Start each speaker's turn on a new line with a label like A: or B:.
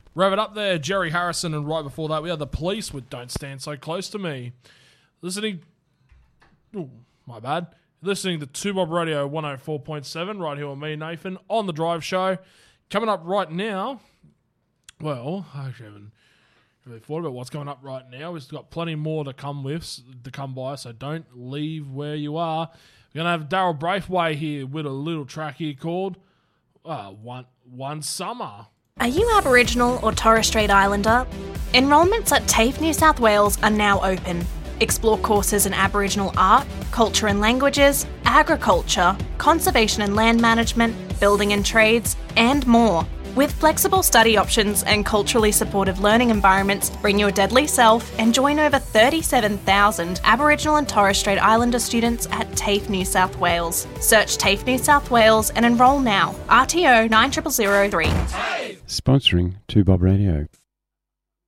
A: Rev it up there, Jerry Harrison, and right before that we had the Police with Don't Stand So Close to Me. Listening to 2 Bob Radio 104.7 right here with me, Nathan, on the Drive Show. Coming up right now, well, I actually haven't really thought about what's coming up right now. We've got plenty more to come by, so don't leave where you are. We're going to have Daryl Braithwaite here with a little track here called One Summer.
B: Are you Aboriginal or Torres Strait Islander? Enrolments at TAFE New South Wales are now open. Explore courses in Aboriginal art, culture and languages, agriculture, conservation and land management, building and trades, and more. With flexible study options and culturally supportive learning environments, bring your deadly self and join over 37,000 Aboriginal and Torres Strait Islander students at TAFE New South Wales. Search TAFE New South Wales and enrol now. RTO 9003.
C: Sponsoring 2 Bob Radio.